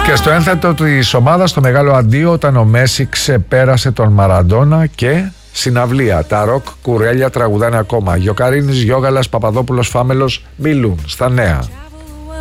Και στο ένθετο της ομάδας, το μεγάλο αντίο όταν ο Μέση ξεπέρασε τον Μαραντόνα και συναυλία. Τα ροκ κουρέλια τραγουδάνε ακόμα. Γιοκαρίνης, Γιώγαλας, Παπαδόπουλος, Φάμελος μιλούν στα νέα.